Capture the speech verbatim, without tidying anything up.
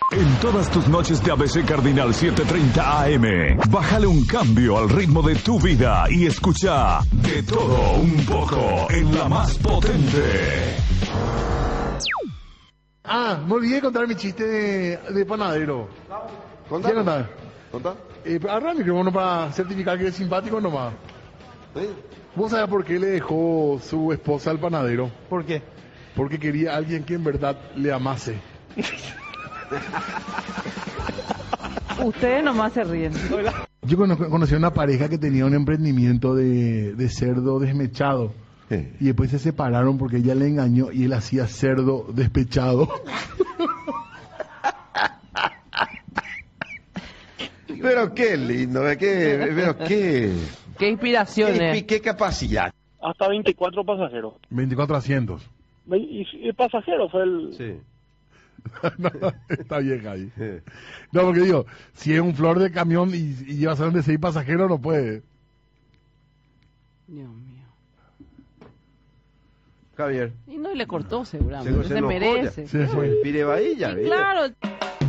En todas tus noches de A B C Cardinal setecientos treinta A M, bájale un cambio al ritmo de tu vida y escucha De Todo Un Poco en la más potente. Ah, me olvidé de contar mi chiste de, de panadero. ¿Contá? ¿Qué contar? ¿Contá? Eh, agarra el micrófono para certificar que es simpático nomás. ¿Sí? ¿Vos sabés por qué le dejó su esposa al panadero? ¿Por qué? Porque quería a alguien que en verdad le amase. Ustedes nomás se ríen. Yo cono- conocí a una pareja que tenía un emprendimiento de, de cerdo desmechado. Sí. Y después se separaron porque ella le engañó y él hacía cerdo despechado. Pero qué lindo, qué, pero qué, Qué inspiración, qué, eh. qué capacidad. Hasta veinticuatro pasajeros. veinticuatro asientos. Ve- Y, y el pasajero fue el... Sí. No, está bien ahí. No, porque digo, si es un flor de camión y, y lleva a de seis pasajeros, no puede. Dios mío. Javier. Y no, y le cortó seguramente. Se- se Se, enojó merece. ya. Sí, sí. Pire Bahía, Sí, ¿viste? claro.